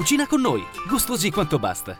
Cucina con noi, gustosi quanto basta.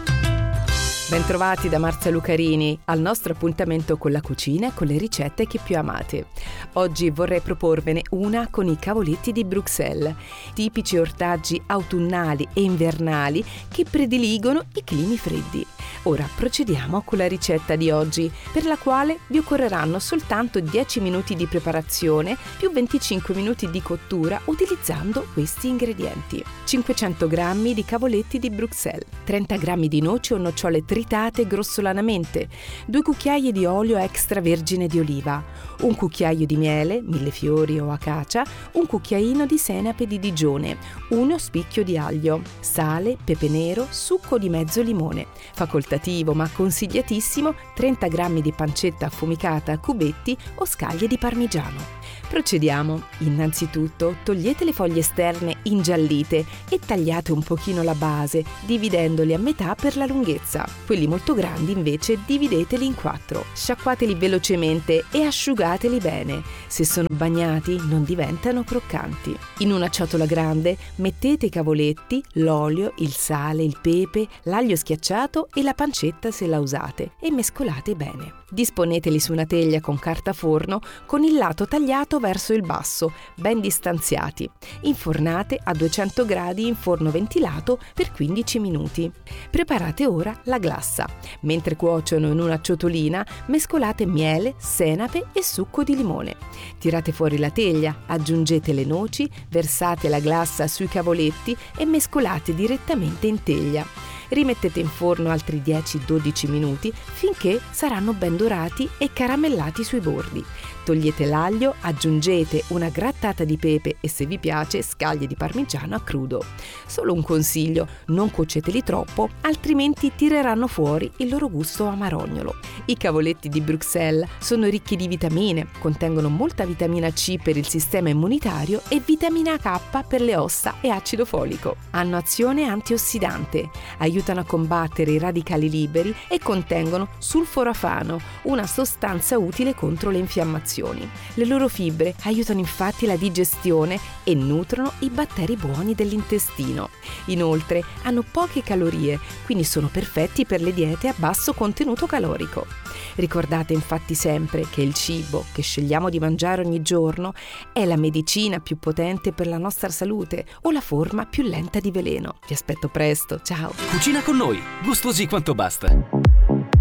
Bentrovati da Marzia Lucarini al nostro appuntamento con la cucina e con le ricette che più amate. Oggi vorrei proporvene una con i cavoletti di Bruxelles, tipici ortaggi autunnali e invernali che prediligono i climi freddi. Ora procediamo con la ricetta di oggi, per la quale vi occorreranno soltanto 10 minuti di preparazione più 25 minuti di cottura utilizzando questi ingredienti. 500 g di cavoletti di Bruxelles, 30 g di noci o nocciole tritate grossolanamente, 2 cucchiai di olio extravergine di oliva, un cucchiaio di miele, millefiori o acacia, un cucchiaino di senape di Digione, uno spicchio di aglio, sale, pepe nero, succo di mezzo limone. Facoltativo ma consigliatissimo 30 g di pancetta affumicata a cubetti o scaglie di parmigiano. Procediamo. Innanzitutto togliete le foglie esterne ingiallite e tagliate un pochino la base, dividendoli a metà per la lunghezza. Quelli molto grandi invece divideteli in 4. Sciacquateli velocemente e asciugateli bene. Se sono bagnati non diventano croccanti. In una ciotola grande mettete i cavoletti, l'olio, il sale, il pepe, l'aglio schiacciato e la pancetta se la usate e mescolate bene. Disponeteli su una teglia con carta forno con il lato tagliato verso il basso, ben distanziati. Infornate a 200 gradi in forno ventilato per 15 minuti. Preparate ora la glassa. Mentre cuociono in una ciotolina, mescolate miele, senape e succo di limone. Tirate fuori la teglia, aggiungete le noci, versate la glassa sui cavoletti e mescolate direttamente in teglia. Rimettete in forno altri 10-12 minuti finché saranno ben dorati e caramellati sui bordi. Togliete l'aglio, aggiungete una grattata di pepe e, se vi piace, scaglie di parmigiano a crudo. Solo un consiglio: non cuoceteli troppo, altrimenti tireranno fuori il loro gusto amarognolo. I cavoletti di Bruxelles sono ricchi di vitamine, contengono molta vitamina C per il sistema immunitario e vitamina K per le ossa e acido folico. Hanno azione antiossidante, aiutano a combattere i radicali liberi e contengono sulforafano, una sostanza utile contro le infiammazioni. Le loro fibre aiutano infatti la digestione e nutrono i batteri buoni dell'intestino. Inoltre hanno poche calorie, quindi sono perfetti per le diete a basso contenuto calorico. Ricordate infatti sempre che il cibo che scegliamo di mangiare ogni giorno è la medicina più potente per la nostra salute o la forma più lenta di veleno. Vi aspetto presto, ciao! Cucina con noi, gustosi quanto basta.